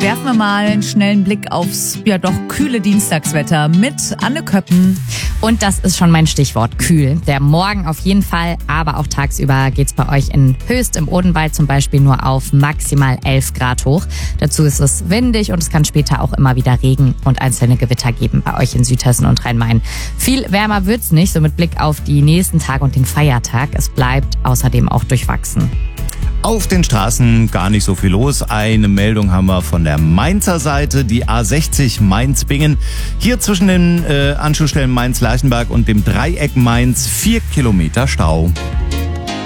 werfen wir mal einen schnellen Blick aufs ja doch kühle Dienstagswetter mit Anne Köppen. Und das ist schon mein Stichwort, kühl. Der Morgen auf jeden Fall, aber auch tagsüber geht's bei euch in Höchst im Odenwald zum Beispiel nur auf maximal 11 Grad hoch. Dazu ist es windig und es kann später auch immer wieder Regen und einzelne Gewitter geben bei euch in Südhessen und Rhein-Main. Viel wärmer wird's nicht, so mit Blick auf die nächsten Tage und den Feiertag. Es bleibt außerdem auch durchwachsen. Auf den Straßen gar nicht so viel los. Eine Meldung haben wir von der Mainzer Seite, die A60 Mainz-Bingen. Hier zwischen den Anschlussstellen Mainz-Lerchenberg und dem Dreieck Mainz 4 Kilometer Stau.